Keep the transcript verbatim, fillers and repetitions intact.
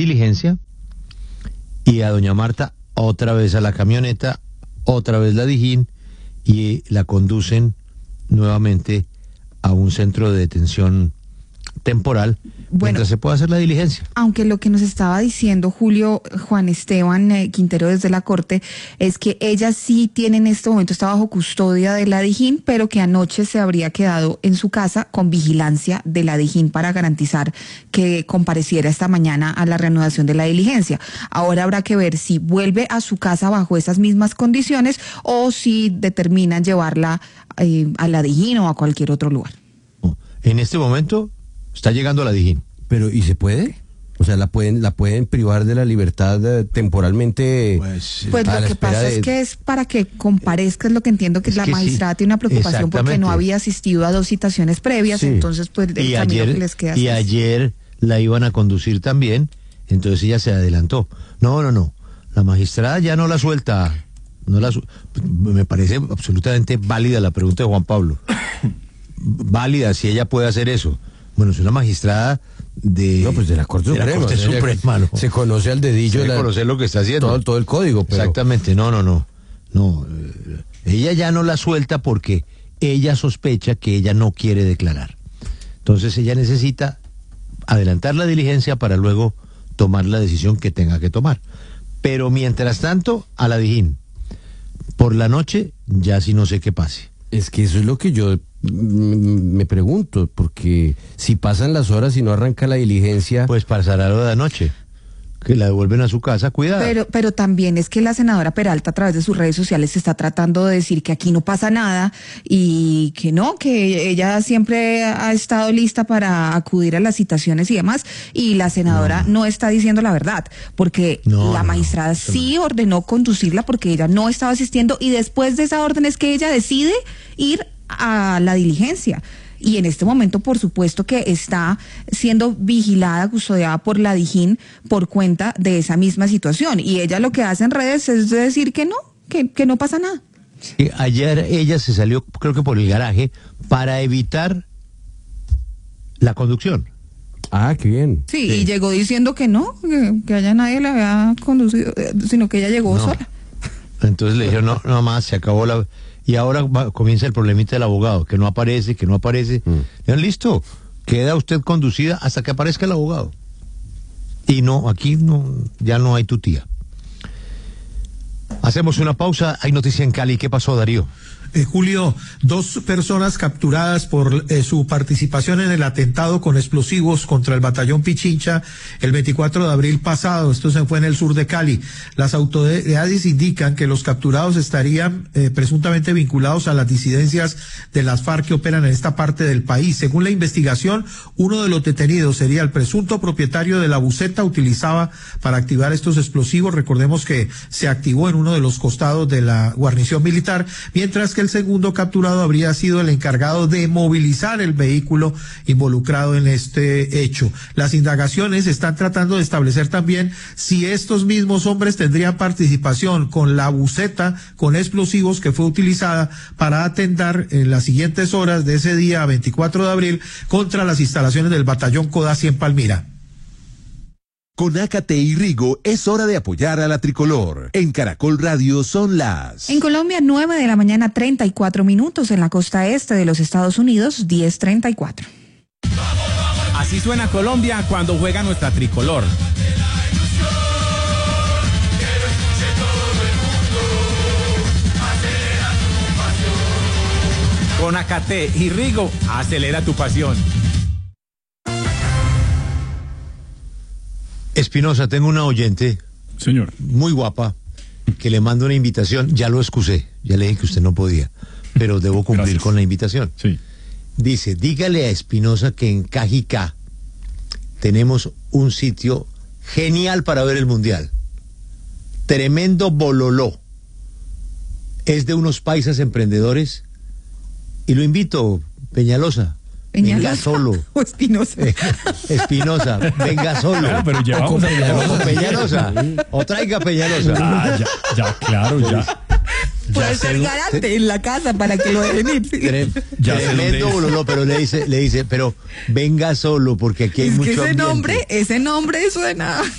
diligencia y a doña Marta otra vez a la camioneta, otra vez la Dijín y la conducen nuevamente a un centro de detención temporal, bueno, mientras se puede hacer la diligencia. Aunque lo que nos estaba diciendo Julio Juan Esteban eh, Quintero desde la Corte es que ella sí tiene en este momento, está bajo custodia de la Dijín, pero que anoche se habría quedado en su casa con vigilancia de la Dijín para garantizar que compareciera esta mañana a la reanudación de la diligencia. Ahora habrá que ver si vuelve a su casa bajo esas mismas condiciones o si determinan llevarla eh, a la Dijín o a cualquier otro lugar. En este momento está llegando a la Dijín. Pero, ¿y se puede? O sea, ¿la pueden la pueden privar de la libertad eh, temporalmente? Pues, pues lo que pasa de... es que es para que comparezca, es lo que entiendo que es la que magistrada sí, tiene una preocupación porque no había asistido a dos citaciones previas, sí. Entonces pues el y camino ayer, que les queda. Y es... ayer la iban a conducir también, entonces ella se adelantó. No, no, no, la magistrada ya no la suelta. No la su... Me parece absolutamente válida la pregunta de Juan Pablo. Válida si ella puede hacer eso. Bueno, es una magistrada de... No, pues de la Corte de Suprema. La Corte Suprema, ¿no? Se conoce al dedillo. Se la, conoce lo que está haciendo. Todo, todo el código. Pero... Exactamente, no, no, no. No, eh, ella ya no la suelta porque ella sospecha que ella no quiere declarar. Entonces ella necesita adelantar la diligencia para luego tomar la decisión que tenga que tomar. Pero mientras tanto, a la Dijín. Por la noche, ya sí no sé qué pase. Es que eso es lo que yo me pregunto, porque si pasan las horas y no arranca la diligencia... Pues pasará lo de la noche, que la devuelven a su casa, cuidado. Pero, pero también es que la senadora Peralta a través de sus redes sociales está tratando de decir que aquí no pasa nada y que no, que ella siempre ha estado lista para acudir a las citaciones y demás, y la senadora no, no está diciendo la verdad, porque no, la magistrada no, sí no. ordenó conducirla porque ella no estaba asistiendo y después de esa orden es que ella decide ir a la diligencia. Y en este momento, por supuesto, que está siendo vigilada, custodiada por la Dijín por cuenta de esa misma situación. Y ella lo que hace en redes es decir que no, que, que no pasa nada. Sí, ayer ella se salió, creo que por el garaje, para evitar la conducción. Ah, qué bien. Sí, sí. Y llegó diciendo que no, que, que allá nadie la había conducido, sino que ella llegó no. sola. Entonces le dijeron, no, no más, se acabó la... Y ahora va, comienza el problemita del abogado, que no aparece, que no aparece. Mm. Ya, listo, queda usted conducida hasta que aparezca el abogado. Y no, aquí no, ya no hay tu tía. Hacemos una pausa, hay noticia en Cali. ¿Qué pasó, Darío? Eh, Julio, dos personas capturadas por eh, su participación en el atentado con explosivos contra el batallón Pichincha el veinticuatro de abril pasado. Esto se fue en el sur de Cali. Las autoridades indican que los capturados estarían eh, presuntamente vinculados a las disidencias de las FARC que operan en esta parte del país. Según la investigación, uno de los detenidos sería el presunto propietario de la buseta utilizada para activar estos explosivos. Recordemos que se activó en uno de los costados de la guarnición militar, mientras que el segundo capturado habría sido el encargado de movilizar el vehículo involucrado en este hecho. Las indagaciones están tratando de establecer también si estos mismos hombres tendrían participación con la buseta con explosivos que fue utilizada para atentar en las siguientes horas de ese día veinticuatro de abril contra las instalaciones del batallón Codazzi en Palmira. Con Ácate y Rigo es hora de apoyar a la tricolor. En Caracol Radio son las... En Colombia, nueve de la mañana, treinta y cuatro minutos. En la costa este de los Estados Unidos, diez treinta y cuatro. Así suena Colombia cuando juega nuestra tricolor. Con Ácate y Rigo, acelera tu pasión. Espinosa, tengo una oyente, señor, muy guapa, que le mando una invitación. Ya lo excusé, ya le dije que usted no podía, pero debo cumplir Gracias. Con la invitación. Sí. Dice, dígale a Espinosa que en Cajicá tenemos un sitio genial para ver el Mundial. Tremendo bololó. Es de unos paisas emprendedores y lo invito, Peñalosa. Peñalosa. Venga solo. O Espinosa. Eh, Espinosa, venga solo. Claro, pero ya o vamos con Peñalosa. Peñalosa. O traiga Peñalosa. Ah, ya, ya, claro, ya. Puede ser garante en la casa para que lo dejen ir. Tre ya tremendo bololó, pero le dice, le dice, pero venga solo porque aquí hay es mucho que ese ambiente. nombre, ese nombre suena.